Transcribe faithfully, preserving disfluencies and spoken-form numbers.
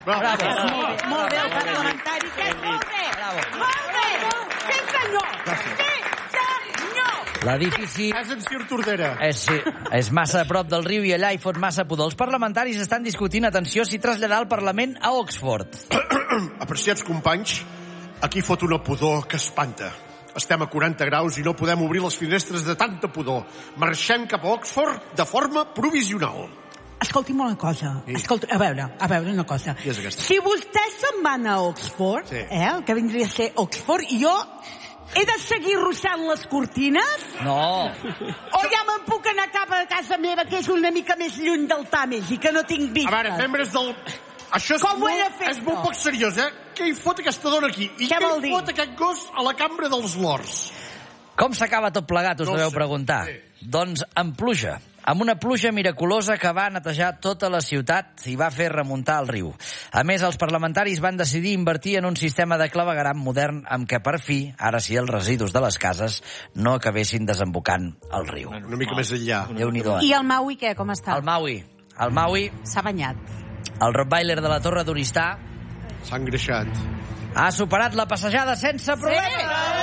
Bravo. Bravo. Molt bé, molt bé, el parlamentari. Molt bé, molt bé. Sí, senyor. Sí, senyor. L'edifici És en Sir Tordera. és, sí, és massa a prop del riu i allà hi fot massa pudor. Els parlamentaris estan discutint, atenció, si traslladar el Parlament a Oxford. Apreciats companys, aquí fot una pudor que espanta. Estem a quaranta graus i no podem obrir les finestres de tanta pudor. Marxem cap a Oxford de forma provisional. Escolti'm una cosa. Sí. Escolta, a veure, a veure una cosa. Qui és aquesta? Si vostès se'n van a Oxford, Sí. eh, el que vindria a ser Oxford, i jo he de seguir ruixant les cortines? No, O ja me'n puc anar cap a casa meva, que és una mica més lluny del Tames i que no tinc A vistes? veure, membres del... Això és, Com ho he de molt, fer, és molt això? poc seriós, eh? Què hi fot aquesta dona aquí? I Què què vol hi dir? fot aquest gos a la cambra dels lords? com s'acaba tot plegat, us No deveu sé. preguntar? Sí. Doncs amb pluja. Amb una pluja miraculosa que va netejar tota la ciutat i va fer remuntar el riu. A més, els parlamentaris van decidir invertir en un sistema de clavegueram modern amb què, per fi, ara sí, els residus de les cases no acabessin desembocant al riu. Una mica més enllà. Déu-n'hi-do. I el Maui què, com està? El Maui. El Maui, S'ha banyat. el Rottweiler de la Torre d'Oristà, S'ha engreixat. ha superat la passejada sense problemes.